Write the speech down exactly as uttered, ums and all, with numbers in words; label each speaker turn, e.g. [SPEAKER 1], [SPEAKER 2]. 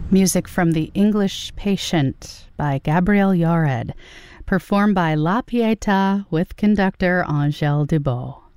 [SPEAKER 1] Music from The English Patient by Gabriel Yared, performed by La Pieta with conductor Angèle Dubos.